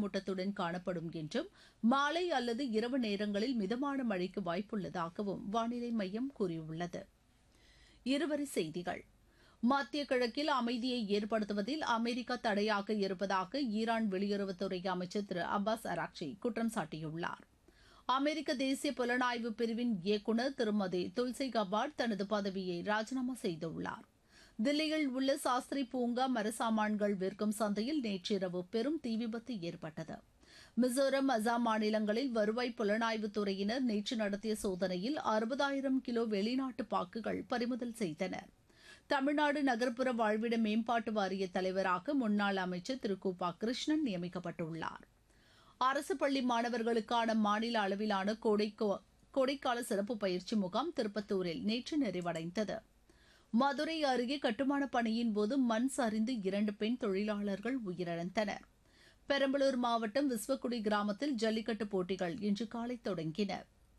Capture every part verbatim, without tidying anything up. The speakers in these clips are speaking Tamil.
மேகமூட்டத்துடன் காணப்படும் என்றும் மாலை அல்லது இரவு நேரங்களில் மிதமான மழைக்கு வாய்ப்புள்ளதாகவும் வானிலை மையம் கூறியுள்ளது. இருவரி செய்திகள். மத்திய கிழக்கில் அமைதியை ஏற்படுத்துவதில் அமெரிக்கா தடையாக இருப்பதாக ஈரான் வெளியுறவுத்துறை அமைச்சர் திரு அப்பாஸ் அராக்சி குற்றம் சாட்டியுள்ளார். அமெரிக்க தேசிய புலனாய்வு பிரிவின் இயக்குநர் திருமதி துல்சி கபாட் தனது பதவியை ராஜினாமா செய்துள்ளார். தில்லியில் உள்ள சாஸ்திரி பூங்கா மரசாமான்கள் விற்கும் சந்தையில் நேற்றிரவு பெரும் தீ விபத்து ஏற்பட்டது. மிசோரம், அசாம் மாநிலங்களில் வருவாய் புலனாய்வு துறையினர் நேற்று நடத்திய சோதனையில் அறுபதாயிரம் கிலோ வெளிநாட்டு பாக்குகள் பறிமுதல் செய்தனர். தமிழ்நாடு நகர்ப்புற வாழ்விட மேம்பாட்டு வாரிய தலைவராக முன்னாள் அமைச்சர் திரு கூபா கிருஷ்ணன் நியமிக்கப்பட்டுள்ளார். அரசு பள்ளி மாணவர்களுக்கான மாநில அளவிலான கோடைக்கால சிறப்பு பயிற்சி முகாம் திருப்பத்தூரில் நேற்று நிறைவடைந்தது. மதுரை அருகே கட்டுமான பணியின் போது மண் சரிந்து இரண்டு பெண் தொழிலாளர்கள் உயிரிழந்தனர். பெரம்பலூர் மாவட்டம் விஸ்வக்குடி கிராமத்தில் ஜல்லிக்கட்டு போட்டிகள் இன்று காலை தொடங்கின.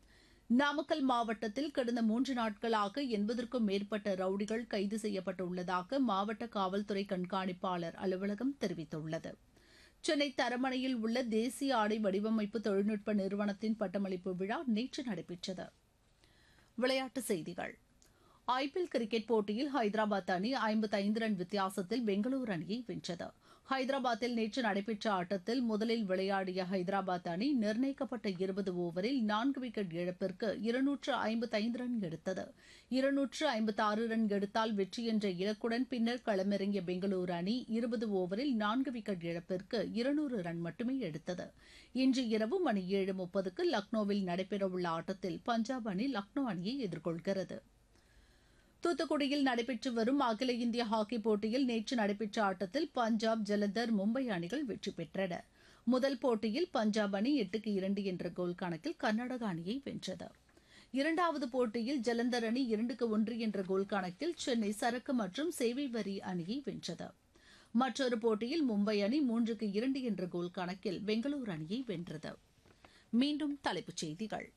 நாமக்கல் மாவட்டத்தில் கடந்த மூன்று நாட்களாக எண்பதற்கும் மேற்பட்ட ரவுடிகள் கைது செய்யப்பட்டுள்ளதாக மாவட்ட காவல்துறை கண்காணிப்பாளர் அலுவலகம் தெரிவித்துள்ளது. சென்னை தரமணையில் உள்ள தேசிய ஆடை வடிவமைப்பு தொழில்நுட்ப நிறுவனத்தின் பட்டமளிப்பு விழா நேற்று நடைபெற்றது. விளையாட்டுச் செய்திகள். ஐபிஎல் கிரிக்கெட் போட்டியில் ஹைதராபாத் அணி ஐம்பத்தைந்து ரன் வித்தியாசத்தில் பெங்களூரு அணியை வென்றது. ஹைதராபாத்தில் நேற்று நடைபெற்ற ஆட்டத்தில் முதலில் விளையாடிய ஹைதராபாத் அணி நிர்ணயிக்கப்பட்ட இருபது ஓவரில் நான்கு விக்கெட் இழப்பிற்கு இருநூற்று ஐம்பத்தைந்து ரன் எடுத்தது. இருநூற்று ஐம்பத்தாறு ரன் எடுத்தால் வெற்றி என்ற இலக்குடன் பின்னர் களமிறங்கிய பெங்களூரு அணி இருபது ஓவரில் நான்கு விக்கெட் இழப்பிற்கு இருநூறு ரன் மட்டுமே எடுத்தது. இன்று இரவு மணி ஏழு முப்பதுக்கு லக்னோவில் நடைபெறவுள்ள ஆட்டத்தில் பஞ்சாப் அணி லக்னோ அணியை எதிர்கொள்கிறது. தூத்துக்குடியில் நடைபெற்று வரும் அகில இந்திய ஹாக்கி போட்டியில் நேற்று நடைபெற்ற ஆட்டத்தில் பஞ்சாப், ஜலந்தர், மும்பை அணிகள் வெற்றி பெற்றன. முதல் போட்டியில் பஞ்சாப் அணி எட்டுக்கு இரண்டு என்ற கோல் கணக்கில் கர்நாடக அணியை வென்றது. இரண்டாவது போட்டியில் ஜலந்தர் அணி இரண்டுக்கு ஒன்று என்ற கோல் கணக்கில் சென்னை சரக்கு மற்றும் சேவை வரி அணியை வென்றது. மற்றொரு போட்டியில் மும்பை அணி மூன்றுக்கு இரண்டு என்ற கோல் கணக்கில் பெங்களூரு அணியை வென்றது. மீண்டும் தலைப்புச் செய்திகள்.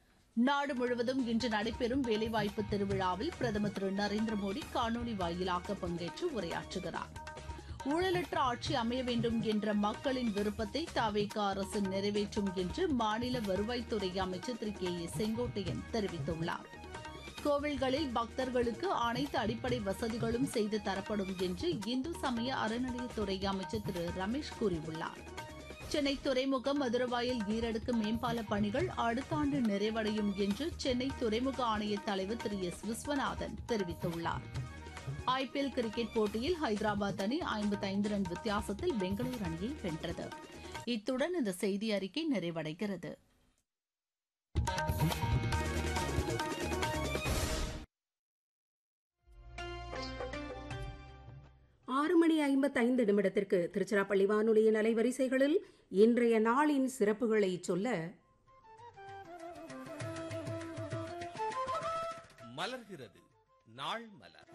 நாடு முழுவதும் இன்று நடைபெறும் வேலைவாய்ப்பு திருவிழாவில் பிரதமர் திரு நரேந்திர மோடி காணொலி வாயிலாக பங்கேற்று உரையாற்றுகிறார். ஊழலற்ற ஆட்சி அமைய வேண்டும் என்ற மக்களின் விருப்பத்தை தவேக அரசு நிறைவேற்றும் என்று மாநில வருவாய்த்துறை அமைச்சர் திரு கே ஏ செங்கோட்டையன் தெரிவித்துள்ளார். கோவில்களில் பக்தர்களுக்கு அனைத்து அடிப்படை வசதிகளும் செய்து தரப்படும் என்று இந்து சமய அறநிலையத்துறை அமைச்சர் திரு ரமேஷ் கூறியுள்ளார். சென்னை துறைமுகம் மதுரவாயல் ஈரடுக்கு மேம்பால பணிகள் அடுத்த ஆண்டு நிறைவடையும் என்று சென்னை துறைமுக ஆணைய தலைவர் திரு எஸ் விஸ்வநாதன் தெரிவித்துள்ளார். ஐபிஎல் கிரிக்கெட் போட்டியில் ஹைதராபாத் அணி ஐம்பத்தைந்து ரன் வித்தியாசத்தில் பெங்களூரு அணியை வென்றது. இத்துடன் இந்த செய்தி அறிக்கை நிறைவடைகிறது. ஆறு மணி ஐம்பத்தைந்து நிமிடத்திற்கு திருச்சிராப்பள்ளி வானொலியின் அலைவரிசைகளில் இன்றைய நாளின் சிறப்புகளை சொல்ல மலர்கிறது நாள் மலர்.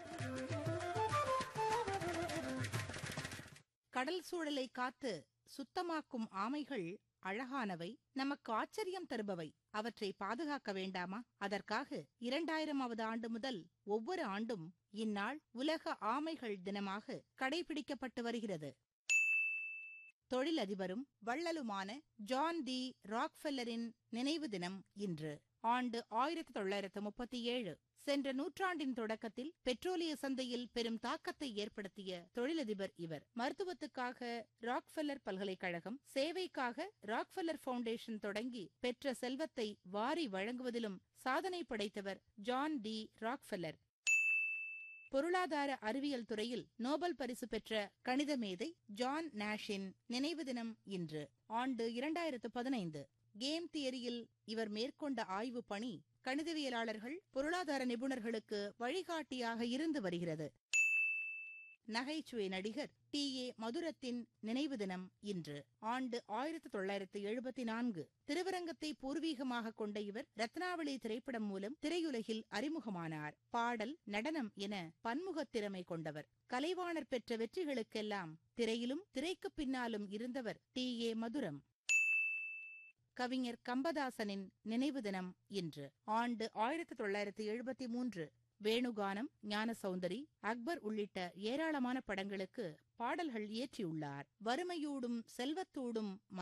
கடல் சூழலை காத்து சுத்தமாக்கும் ஆமைகள் அழகானவை, நமக்கு ஆச்சரியம் தருபவை. அவற்றை பாதுகாக்க வேண்டாமா? அதற்காக இரண்டாயிரமாவது ஆண்டு முதல் ஒவ்வொரு ஆண்டும் இந்நாள் உலக ஆமைகள் தினமாக கடைபிடிக்கப்பட்டு வருகிறது. தொழிலதிபரும் வள்ளலுமான ஜான் டி ராக்ஃபெல்லரின் நினைவு தினம் இன்று. ஆண்டு ஆயிரத்தி தொள்ளாயிரத்து முப்பத்தி ஏழு. சென்ற நூற்றாண்டின் தொடக்கத்தில் பெட்ரோலிய சந்தையில் பெரும் தாக்கத்தை ஏற்படுத்திய தொழிலதிபர் இவர். மருத்துவத்துக்காக ராக்ஃபெல்லர் பல்கலைக்கழகம், சேவைக்காக ராக்ஃபெல்லர் பவுண்டேஷன் தொடங்கி பெற்ற செல்வத்தை வாரி வழங்குவதிலும் சாதனை படைத்தவர் ஜான் டி ராக்ஃபெல்லர். பொருளாதார அறிவியல் துறையில் நோபல் பரிசு பெற்ற கணித மேதை ஜான் நாஷின் நினைவு தினம் இன்று. ஆண்டு இரண்டாயிரத்து பதினைந்து. கேம் தியரியில் இவர் மேற்கொண்ட ஆய்வு பணி கணிதவியலாளர்கள், பொருளாதார நிபுணர்களுக்கு வழிகாட்டியாக இருந்து வருகிறது. நகைச்சுவை நடிகர் டி ஏ மதுரத்தின் நினைவு தினம் இன்று. ஆண்டு ஆயிரத்தி தொள்ளாயிரத்து எழுபத்தி நான்கு. திருவரங்கத்தை பூர்வீகமாக கொண்ட இவர் ரத்னாவளி திரைப்படம் மூலம் திரையுலகில் அறிமுகமானார். பாடல், நடனம் என பன்முகத் திறமை கொண்டவர். கலைவாணர் பெற்ற வெற்றிகளுக்கெல்லாம் திரையிலும் திரைக்கு பின்னாலும் இருந்தவர் டி ஏ மதுரம். கவிஞர் கம்பதாசனின் நினைவு தினம் இன்று. ஆண்டு ஆயிரத்தி தொள்ளாயிரத்து எழுபத்தி மூன்று. வேணுகானம், ஞானசௌந்தரி, அக்பர் உள்ளிட்ட ஏராளமான படங்களுக்கு பாடல்கள் இயற்றியுள்ளார். வறுமையூடும் செல்வத்தூடும்